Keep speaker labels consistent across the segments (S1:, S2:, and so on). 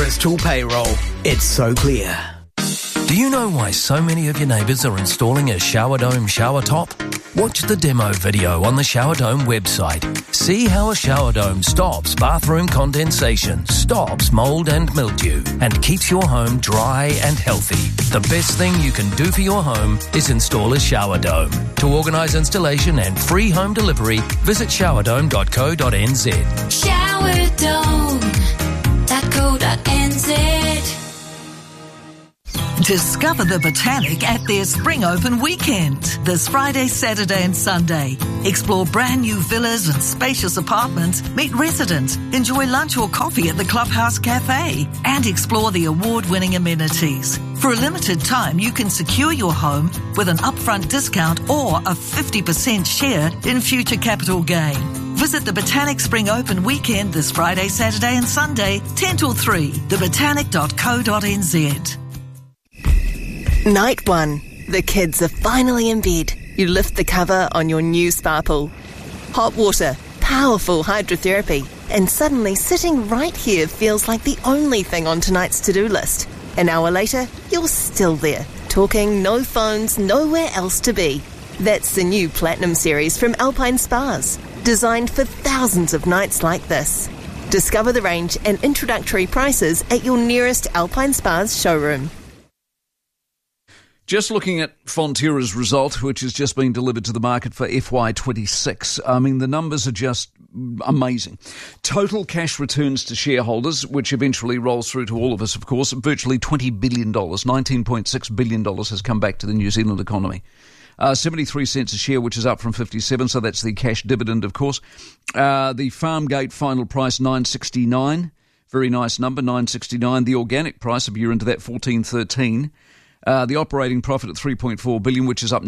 S1: Bristol Payroll. It's so clear.
S2: Do you know why so many of your neighbours are installing a Shower Dome shower top? Watch the demo video on the Shower Dome website. See how a shower dome stops bathroom condensation, stops mould and mildew, and keeps your home dry and healthy. The best thing you can do for your home is install a shower dome. To organise installation and free home delivery, visit showerdome.co.nz.
S3: Showerdome.co.nz.
S4: Discover the Botanic at their Spring Open weekend, this Friday, Saturday and Sunday. Explore brand new villas and spacious apartments, meet residents, enjoy lunch or coffee at the Clubhouse Cafe, and explore the award-winning amenities. For a limited time, you can secure your home with an upfront discount or a 50% share in future capital gain. Visit the Botanic Spring Open weekend this Friday, Saturday and Sunday, 10 till 3, thebotanic.co.nz.
S5: Night 1. The kids are finally in bed. You lift the cover on your new Sparkle. Hot water, powerful hydrotherapy, and suddenly sitting right here feels like the only thing on tonight's to-do list. An hour later, you're still there, talking, no phones, nowhere else to be. That's the new Platinum series from Alpine Spas, designed for thousands of nights like this. Discover the range and introductory prices at your nearest Alpine Spas showroom.
S6: Just looking at Fonterra's result, which has just been delivered to the market for FY26, I mean, the numbers are just amazing. Total cash returns to shareholders, which eventually rolls through to all of us, of course, virtually $20 billion. $19.6 billion has come back to the New Zealand economy. 73 cents a share, which is up from 57, so that's the cash dividend, of course. The Farmgate final price, $9.69. Very nice number, $9.69. The organic price, if you're into that, $14.13. The operating profit at $3.4 billion, which is up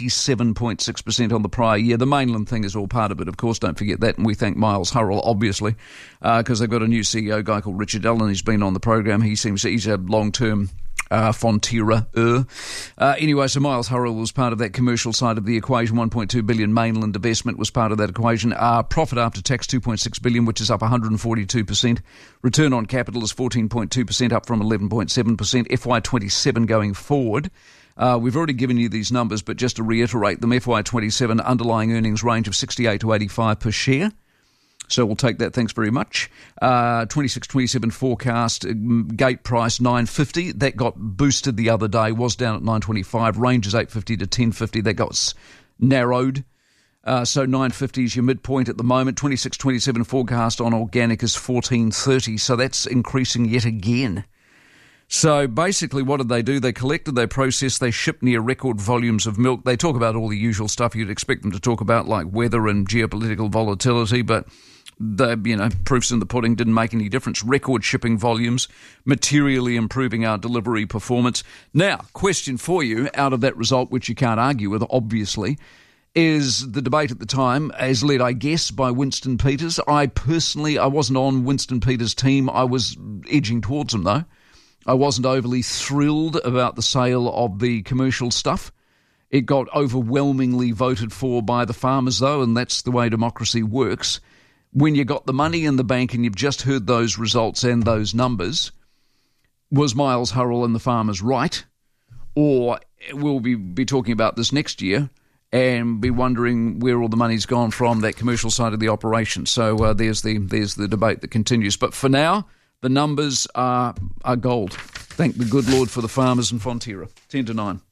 S6: 97.6% on the prior year. The mainland thing is all part of it, of course, don't forget that. And we thank Miles Hurrell, obviously, because they've got a new CEO, a guy called Richard Allen. He's been on the program. He's a long-term Fonterra. Anyway, so Miles Hurrell was part of that commercial side of the equation. $1.2 billion mainland investment was part of that equation. Profit after tax, $2.6 billion, which is up 142%. Return on capital is 14.2%, up from 11.7%. FY27 going forward. We've already given you these numbers, but just to reiterate them, FY27 underlying earnings range of 68 to 85 per share. So we'll take that, thanks very much. 26-27 forecast, gate price $9.50. That got boosted the other day, was down at $9.25. Range is $8.50 to $10.50. That got narrowed. So $9.50 is your midpoint at the moment. 26-27 forecast on organic is $14.30. So that's increasing yet again. So basically what did they do? They collected, they processed, they shipped near record volumes of milk. They talk about all the usual stuff you'd expect them to talk about, like weather and geopolitical volatility, but proofs in the pudding, didn't make any difference. Record shipping volumes, materially improving our delivery performance. Now, question for you out of that result, which you can't argue with, obviously, is the debate at the time as led, I guess, by Winston Peters. I wasn't on Winston Peters' team. I was edging towards him, though. I wasn't overly thrilled about the sale of the commercial stuff. It got overwhelmingly voted for by the farmers, though, and that's the way democracy works. When you got the money in the bank and you've just heard those results and those numbers, was Miles Hurrell and the farmers right? Or will we be talking about this next year and be wondering where all the money's gone from, that commercial side of the operation? So there's the debate that continues. But for now, the numbers are gold. Thank the good Lord for the farmers and Fonterra. 10 to 9.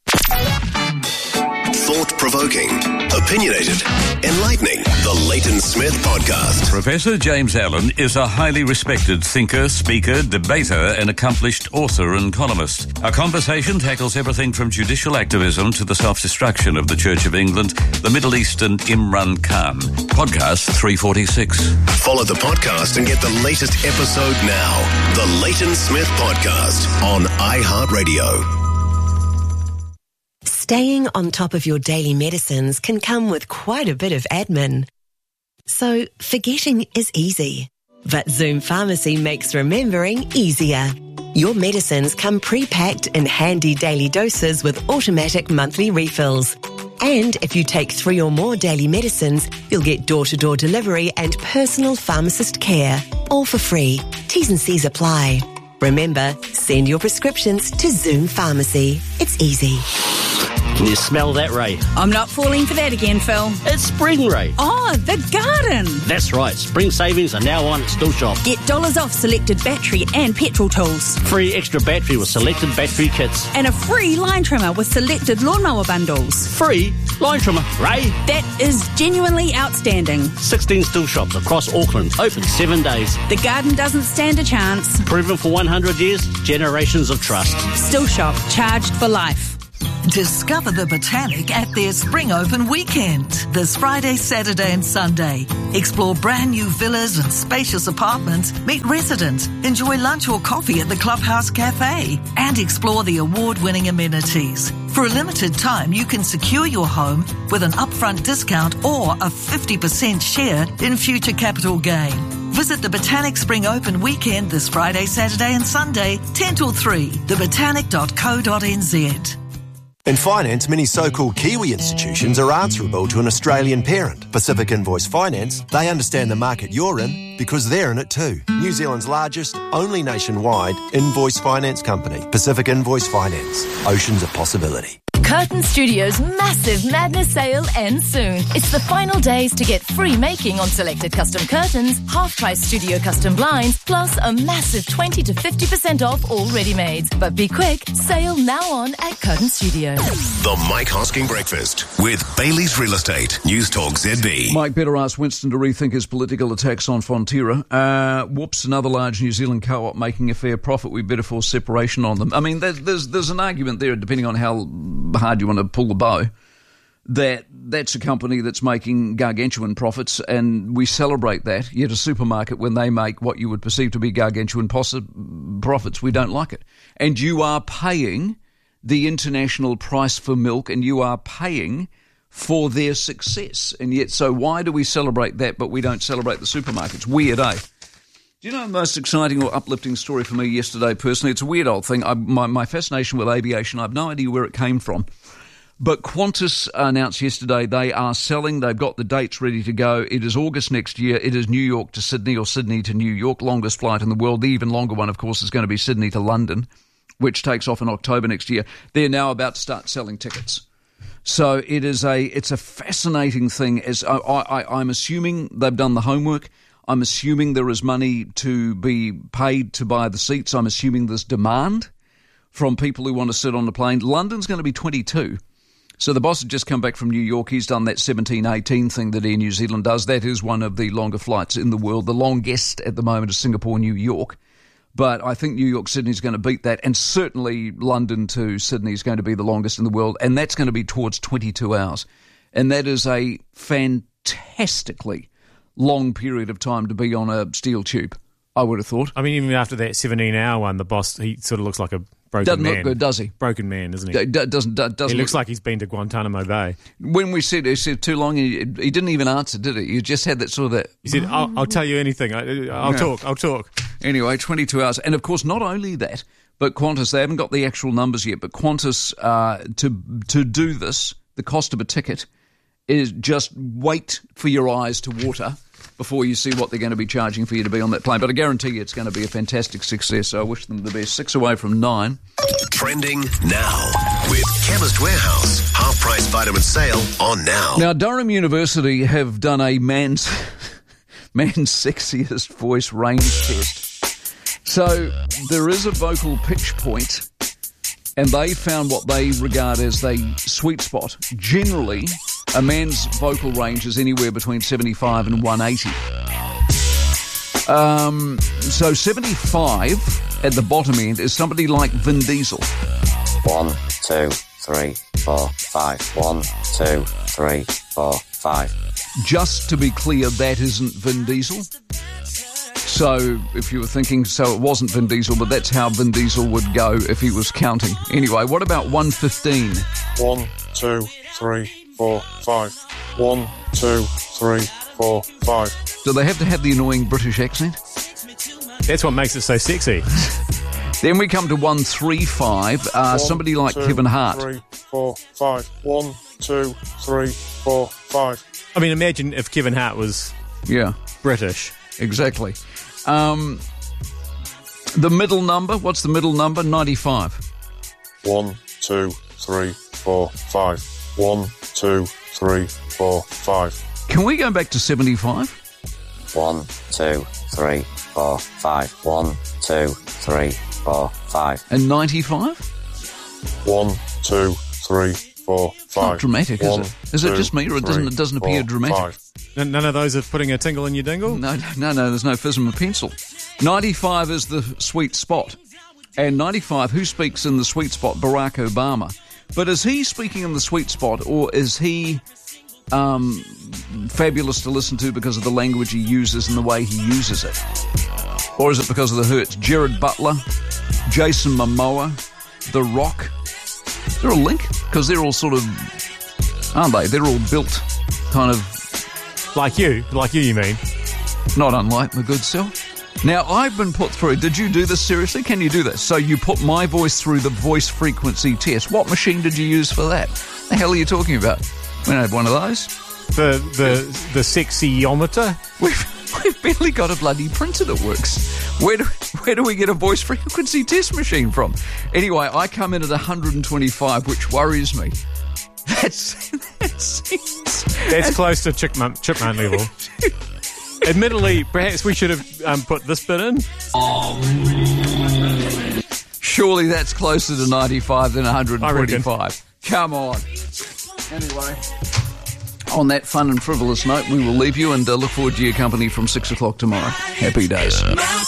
S7: Thought-provoking, opinionated, enlightening. The Leighton Smith Podcast.
S8: Professor James Allen is a highly respected thinker, speaker, debater, and accomplished author and columnist. Our conversation tackles everything from judicial activism to the self-destruction of the Church of England, the Middle East, and Imran Khan. Podcast 346.
S7: Follow the podcast and get the latest episode now. The Leighton Smith Podcast on iHeartRadio.
S9: Staying on top of your daily medicines can come with quite a bit of admin. So forgetting is easy. But Zoom Pharmacy makes remembering easier. Your medicines come pre-packed in handy daily doses with automatic monthly refills. And if you take 3 or more daily medicines, you'll get door-to-door delivery and personal pharmacist care. All for free. T's and C's apply. Remember, send your prescriptions to Zoom Pharmacy. It's easy.
S3: Can you smell that, Ray?
S10: I'm not falling for that again, Phil.
S3: It's spring, Ray.
S10: Oh, the garden.
S3: That's right. Spring savings are now on at Still Shop.
S10: Get dollars off selected battery and petrol tools.
S3: Free extra battery with selected battery kits.
S10: And a free line trimmer with selected lawnmower bundles.
S3: Free line trimmer, Ray.
S10: That is genuinely outstanding.
S3: 16 Still Shops across Auckland. Open 7 days.
S10: The garden doesn't stand a chance.
S3: Proven for 100 years. Generations of trust.
S10: Still Shop. Charged for life.
S4: Discover the Botanic at their Spring Open weekend, this Friday, Saturday and Sunday. Explore brand new villas and spacious apartments, meet residents, enjoy lunch or coffee at the Clubhouse Cafe, and explore the award-winning amenities. For a limited time, you can secure your home with an upfront discount or a 50% share in future capital gain. Visit the Botanic Spring Open weekend this Friday, Saturday and Sunday, 10 till 3, thebotanic.co.nz.
S11: In finance, many so-called Kiwi institutions are answerable to an Australian parent. Pacific Invoice Finance, they understand the market you're in because they're in it too. New Zealand's largest, only nationwide invoice finance company. Pacific Invoice Finance. Oceans of possibility.
S12: Curtain Studios' massive Madness sale ends soon. It's the final days to get free making on selected custom curtains, half-price studio custom blinds, plus a massive 20 to 50% off all ready-mades. But be quick, sale now on at Curtain Studios.
S7: The Mike Hosking Breakfast with Bailey's Real Estate. News Talk ZB.
S6: Mike better ask Winston to rethink his political attacks on Fonterra. Whoops, another large New Zealand co-op making a fair profit. We better force separation on them. I mean, there's an argument there, depending on how hard you want to pull the bow, that's a company that's making gargantuan profits, and we celebrate that. Yet a supermarket, when they make what you would perceive to be gargantuan profits, we don't like it. And you are paying the international price for milk, and you are paying for their success. And yet, so why do we celebrate that, but we don't celebrate the supermarkets? Weird, eh? Do you know the most exciting or uplifting story for me yesterday, personally? It's a weird old thing. My fascination with aviation, I have no idea where it came from. But Qantas announced yesterday they are selling. They've got the dates ready to go. It is August next year. It is New York to Sydney or Sydney to New York. Longest flight in the world. The even longer one, of course, is going to be Sydney to London, which takes off in October next year. They're now about to start selling tickets. So it's a fascinating thing. As I'm assuming they've done the homework. I'm assuming there is money to be paid to buy the seats. I'm assuming there's demand from people who want to sit on the plane. London's going to be 22. So the boss had just come back from New York. He's done that 17-18 thing that Air New Zealand does. That is one of the longer flights in the world. The longest at the moment is Singapore, New York. But I think New York, Sydney is going to beat that. And certainly London to Sydney is going to be the longest in the world. And that's going to be towards 22 hours. And that is a fantastically long period of time to be on a steel tube, I would have thought.
S13: I mean, even after that 17-hour one, the boss, he sort of looks like a broken man.
S6: Doesn't look good, does he?
S13: Broken man, doesn't he?
S6: Doesn't
S13: he looks like he's been to Guantanamo Bay.
S6: When we said too long, he didn't even answer, did he? He just had that sort of that...
S13: He said, I'll tell you anything. I'll talk.
S6: Anyway, 22 hours. And, of course, not only that, but Qantas, they haven't got the actual numbers yet, but Qantas, to do this, the cost of a ticket is just wait for your eyes to water before you see what they're going to be charging for you to be on that plane. But I guarantee you it's going to be a fantastic success, so I wish them the best. 6 away from 9.
S7: Trending now with Chemist Warehouse. Half-price vitamin sale on now.
S6: Now, Durham University have done a man's sexiest voice range test. So there is a vocal pitch point, and they found what they regard as the sweet spot. Generally, a man's vocal range is anywhere between 75 and 180. So 75 at the bottom end is somebody like Vin Diesel.
S14: 1, 2, 3, 4, 5. 1, 2, 3, 4, 5.
S6: Just to be clear, that isn't Vin Diesel. So if you were thinking, so it wasn't Vin Diesel, but that's how Vin Diesel would go if he was counting. Anyway, what about 115?
S15: 1, 2, 3, 4, 5. 1, 2, 3, 4, 5.
S6: Do they have to have the annoying British accent?
S13: That's what makes it so sexy.
S6: Then we come to 135. Somebody like Kevin Hart.
S15: 3, 4, 5. 1, 2, 3, 4, 5.
S13: I mean, imagine if Kevin Hart was British.
S6: Exactly. The middle number, what's the middle number? 95.
S15: 1, 2, 3, 4, 5. 1, 2, 3, 4, 5.
S6: Can we go back to 75?
S14: 1, 2, 3, 4, 5. 1, 2, 3, 4, 5.
S6: And 95?
S15: 1, 2, 3, 4, 5.
S6: It's not dramatic, is it? Is it just me, or it doesn't appear dramatic?
S15: 5.
S13: None of those are putting a tingle in your dingle?
S6: No, there's no fizz in my pencil. 95 is the sweet spot. And 95, who speaks in the sweet spot? Barack Obama. But is he speaking in the sweet spot, or is he fabulous to listen to because of the language he uses and the way he uses it? Or is it because of the hurts? Jared Butler, Jason Momoa, The Rock. Is there a link? Because they're all sort of, aren't they? They're all built kind of...
S13: Like you, you mean?
S6: Not unlike my good self. Now, I've been put through... Did you do this seriously? Can you do this? So you put my voice through the voice frequency test. What machine did you use for that? The hell are you talking about? We don't have one of those.
S13: The sexyometer?
S6: We've barely got a bloody printer that works. Where do we get a voice frequency test machine from? Anyway, I come in at 125, which worries me. That's
S13: close to chipmunk level. Admittedly, perhaps we should have put this bit in.
S6: Surely that's closer to 95 than 125. Come on. Anyway, on that fun and frivolous note, we will leave you and look forward to your company from 6 o'clock tomorrow. Happy days.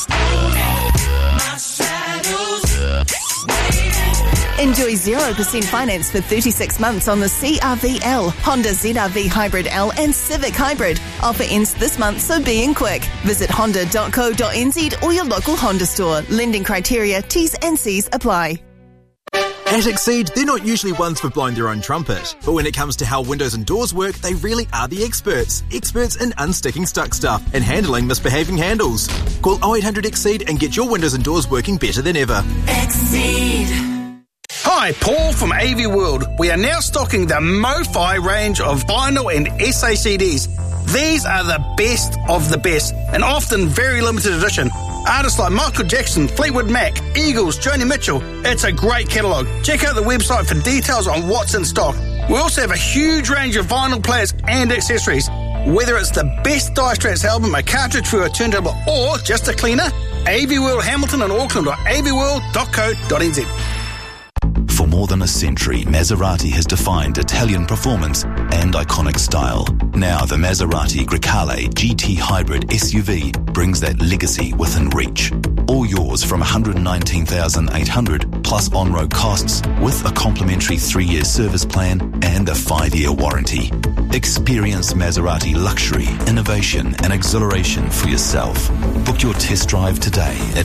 S5: Enjoy 0% finance for 36 months on the CR-V L, Honda ZR-V Hybrid L and Civic Hybrid. Offer ends this month, so be in quick. Visit honda.co.nz or your local Honda store. Lending criteria, T's and C's apply.
S16: At Exceed, they're not usually ones for blowing their own trumpet. But when it comes to how windows and doors work, they really are the experts. Experts in unsticking stuck stuff and handling misbehaving handles. Call 0800 Exceed and get your windows and doors working better than ever.
S17: Exceed. Hi, Paul from AV World. We are now stocking the MoFi range of vinyl and SACDs. These are the best of the best and often very limited edition. Artists like Michael Jackson, Fleetwood Mac, Eagles, Joni Mitchell. It's a great catalogue. Check out the website for details on what's in stock. We also have a huge range of vinyl players and accessories. Whether it's the best Dire Straits album, a cartridge for a turntable, or just a cleaner, AV World Hamilton and Auckland or avworld.co.nz.
S18: For more than a century, Maserati has defined Italian performance and iconic style. Now the Maserati Grecale GT Hybrid SUV brings that legacy within reach. All yours from $119,800 plus on-road costs with a complimentary 3-year service plan and a 5-year warranty. Experience Maserati luxury, innovation and exhilaration for yourself. Book your test drive today at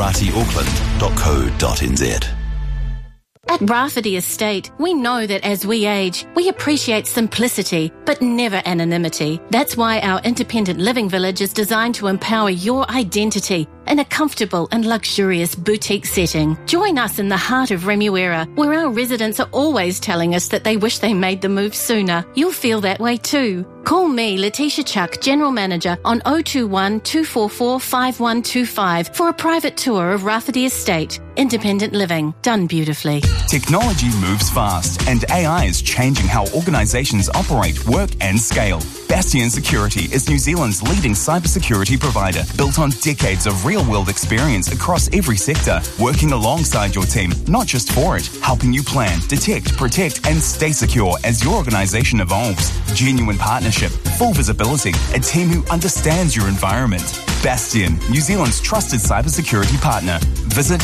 S18: maseratiauckland.co.nz.
S19: At Rafferty Estate, we know that as we age, we appreciate simplicity, but never anonymity. That's why our independent living village is designed to empower your identity in a comfortable and luxurious boutique setting. Join us in the heart of Remuera, where our residents are always telling us that they wish they made the move sooner. You'll feel that way too. Call me, Letitia Chuck, General Manager, on 021 244 5125 for a private tour of Rafferty Estate. Independent living, done beautifully.
S20: Technology moves fast, and AI is changing how organisations operate, work and scale. Bastion Security is New Zealand's leading cybersecurity provider, built on decades of real-world experience across every sector, working alongside your team, not just for it, helping you plan, detect, protect and stay secure as your organisation evolves. Genuine partnership, full visibility, a team who understands your environment. Bastion, New Zealand's trusted cybersecurity partner. Visit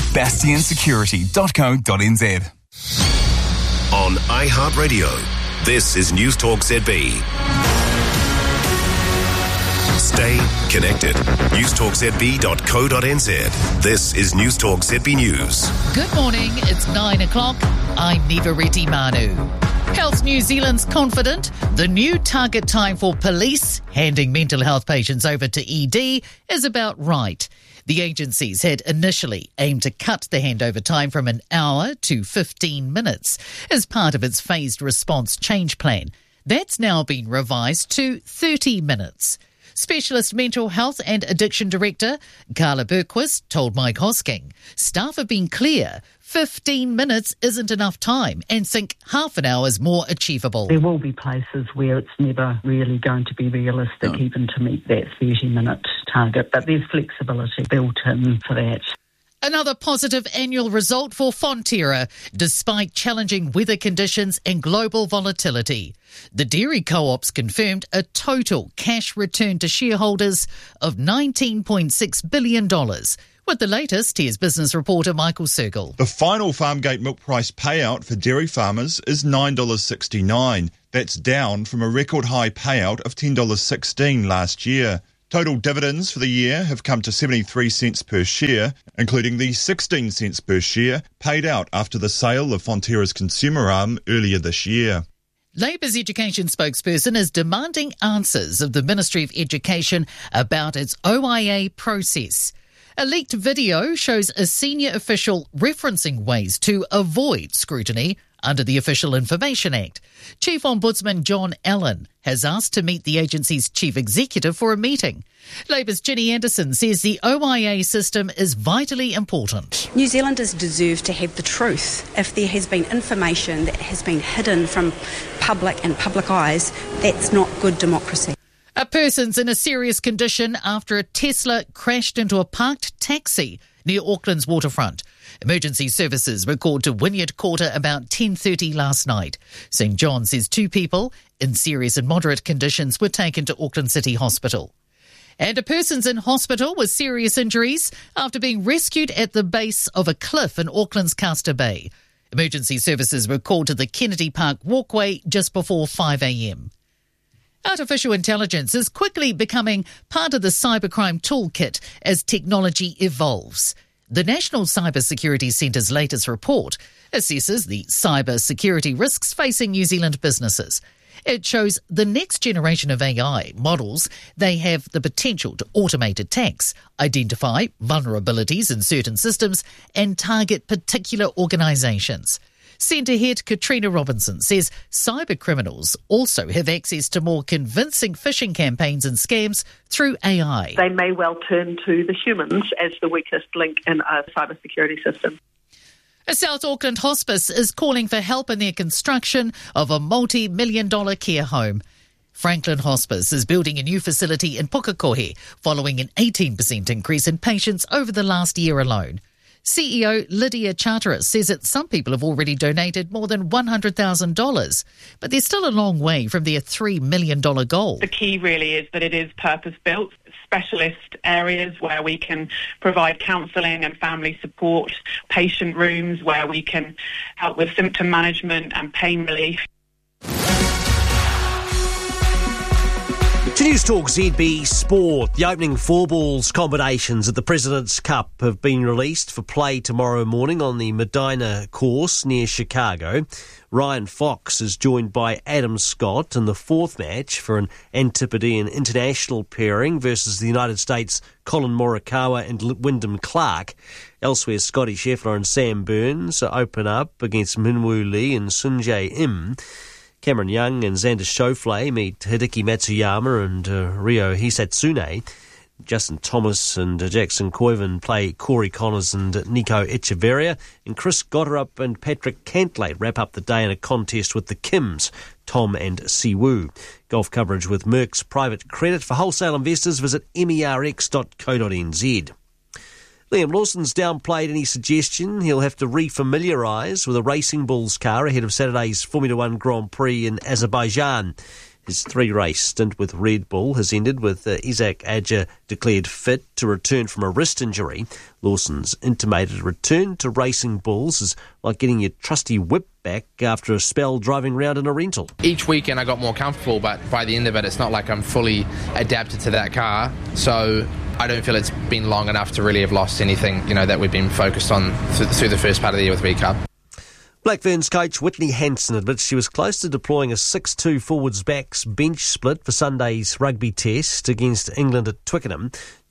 S20: bastionsecurity.co.nz.
S7: On iHeartRadio, this is News Talk ZB. Stay connected. newstalkzb.co.nz. This is News Talk ZB News.
S21: Good morning. It's 9 o'clock. I'm Niva Reti Manu. Health New Zealand's confident the new target time for police handing mental health patients over to ED is about right. The agencies had initially aimed to cut the handover time from an hour to 15 minutes as part of its phased response change plan. That's now been revised to 30 minutes. Specialist Mental Health and Addiction Director Carla Bergquist told Mike Hosking staff have been clear 15 minutes isn't enough time and think half an hour is more achievable.
S1: There will be places where it's never really going to be realistic even to meet that 30-minute target, but there's flexibility built in for that.
S21: Another positive annual result for Fonterra, despite challenging weather conditions and global volatility. The dairy co-ops confirmed a total cash return to shareholders of $19.6 billion. With the latest, here's business reporter Michael Sergel.
S22: The final Farmgate milk price payout for dairy farmers is $9.69. That's down from a record high payout of $10.16 last year. Total dividends for the year have come to 73 cents per share, including the 16 cents per share paid out after the sale of Fonterra's consumer arm earlier this year.
S21: Labour's education spokesperson is demanding answers of the Ministry of Education about its OIA process. A leaked video shows a senior official referencing ways to avoid scrutiny under the Official Information Act. Chief Ombudsman John Allen has asked to meet the agency's chief executive for a meeting. Labour's Ginny Anderson says the OIA system is vitally important.
S23: New Zealanders deserve to have the truth. If there has been information that has been hidden from public and public eyes, that's not good democracy.
S21: A person's in a serious condition after a Tesla crashed into a parked taxi near Auckland's waterfront. Emergency services were called to Wynyard Quarter about 10:30 last night. St John says 2 people in serious and moderate conditions were taken to Auckland City Hospital. And a person's in hospital with serious injuries after being rescued at the base of a cliff in Auckland's Castor Bay. Emergency services were called to the Kennedy Park walkway just before 5 a.m. Artificial intelligence is quickly becoming part of the cybercrime toolkit as technology evolves. The National Cybersecurity Centre's latest report assesses the cyber security risks facing New Zealand businesses. It shows the next generation of AI models, they have the potential to automate attacks, identify vulnerabilities in certain systems and target particular organisations. Centre head Katrina Robinson says cyber criminals also have access to more convincing phishing campaigns and scams through AI.
S24: They may well turn to the humans as the weakest link in a cybersecurity system.
S21: A South Auckland hospice is calling for help in their construction of a multi-million-dollar care home. Franklin Hospice is building a new facility in Pukekohe following an 18% increase in patients over the last year alone. CEO Lydia Charteris says that some people have already donated more than $100,000, but they're still a long way from their $3 million goal.
S25: The key really is that it is purpose-built, specialist areas where we can provide counselling and family support, patient rooms where we can help with symptom management and pain relief.
S26: To News Talk ZB Sport, the opening 4-balls combinations at the President's Cup have been released for play tomorrow morning on the Medina course near Chicago. Ryan Fox is joined by Adam Scott in the 4th match for an Antipodean international pairing versus the United States' Colin Morikawa and Wyndham Clark. Elsewhere, Scotty Scheffler and Sam Burns open up against Minwoo Lee and Sunjae Im. Cameron Young and Xander Schauffele meet Hideki Matsuyama and Ryo Hisatsune. Justin Thomas and Jackson Koivu play Corey Connors and Nico Echeverria. And Chris Gotterup and Patrick Cantlay wrap up the day in a contest with the Kims, Tom and Siwoo. Golf coverage with Merck's private credit. For wholesale investors, visit merx.co.nz. Liam Lawson's downplayed any suggestion he'll have to refamiliarise with a Racing Bulls car ahead of Saturday's Formula One Grand Prix in Azerbaijan. His 3-race stint with Red Bull has ended with Isaac Adger declared fit to return from a wrist injury. Lawson's intimated a return to Racing Bulls is like getting your trusty whip back after a spell driving around in a rental.
S27: Each weekend I got more comfortable, but by the end of it, it's not like I'm fully adapted to that car. So I don't feel it's been long enough to really have lost anything, that we've been focused on through the first part of the year with V Cup.
S26: Black Ferns coach Whitney Hansen admits she was close to deploying a 6-2 forwards backs bench split for Sunday's rugby test against England at Twickenham.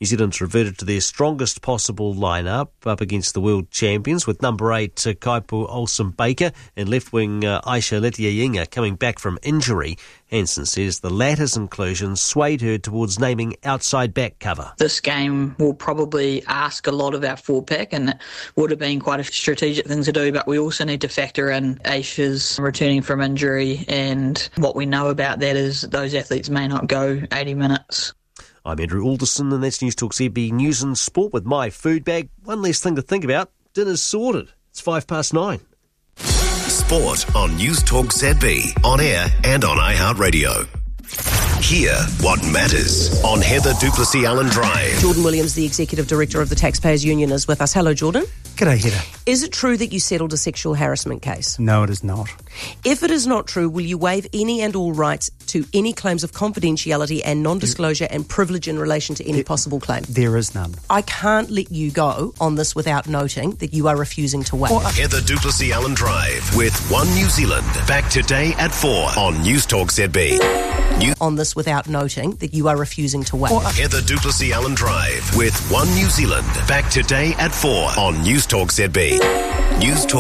S26: New Zealand's reverted to their strongest possible lineup up against the world champions, with number 8 Kaipo Olsen-Baker and left-wing Aisha Letiainga coming back from injury. Hansen says the latter's inclusion swayed her towards naming outside back cover.
S2: This game will probably ask a lot of our forward-pack, and it would have been quite a strategic thing to do, but we also need to factor in Aisha's returning from injury, and what we know about that is those athletes may not go 80 minutes.
S26: I'm Andrew Alderson, and that's News Talk ZB News and Sport with my food bag. One less thing to think about. Dinner's sorted. It's 9:05.
S7: Sport on News Talk ZB, on air and on iHeartRadio. Hear what matters on Heather Duplessis-Allen Drive.
S3: Jordan Williams, the Executive Director of the Taxpayers Union, is with us. Hello, Jordan.
S4: G'day, Heather.
S3: Is it true that you settled a sexual harassment case?
S4: No, it is not.
S3: If it is not true, will you waive any and all rights to any claims of confidentiality and non-disclosure and privilege in relation to any possible claim?
S4: There is none.
S3: I can't let you go on this without noting that you are refusing to waive.
S7: Heather Duplessis-Allen Drive with One New Zealand. Back today at 4 on News Talk ZB.
S3: On this without noting that you are refusing to waive.
S7: Heather Duplessis-Allen Drive with One New Zealand. Back today at 4 on News Talk ZB. News Talk